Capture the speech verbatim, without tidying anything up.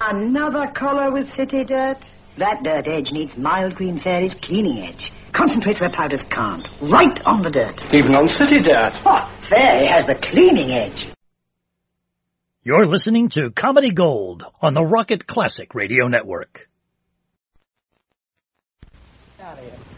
Another colour with city dirt? That dirt edge needs Mild Green Fairy's cleaning edge. Concentrates where powders can't. Right on the dirt. Even on city dirt. Oh, Fairy has the cleaning edge. You're listening to Comedy Gold on the Rocket Classic Radio Network. Out of here.